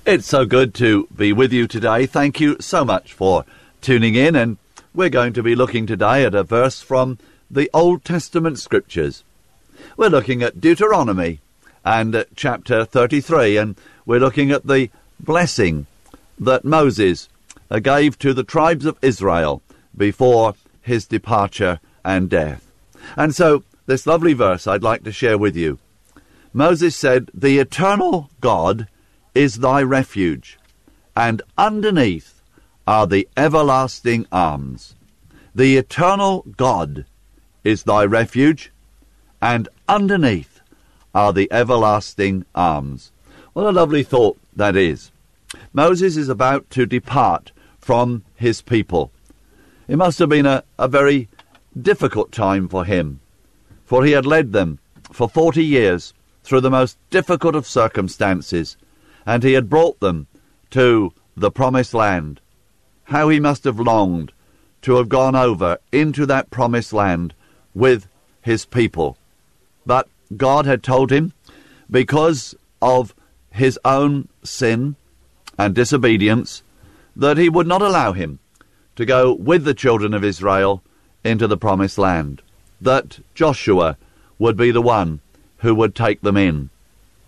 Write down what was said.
It's so good to be with you today. Thank you so much for tuning in, and we're going to be looking today at a verse from the Old Testament Scriptures. We're looking at Deuteronomy and chapter 33, and we're looking at the blessing that Moses gave to the tribes of Israel before his departure and death. And so, this lovely verse I'd like to share with you. Moses said, "The eternal God is thy refuge, and underneath are the everlasting arms." The eternal God is thy refuge, and underneath are the everlasting arms. What a lovely thought that is. Moses is about to depart from his people. It must have been a very difficult time for him, for he had led them for 40 years through the most difficult of circumstances, and he had brought them to the promised land. How he must have longed to have gone over into that promised land with his people. But God had told him, because of his own sin and disobedience, that he would not allow him to go with the children of Israel into the promised land, that Joshua would be the one who would take them in.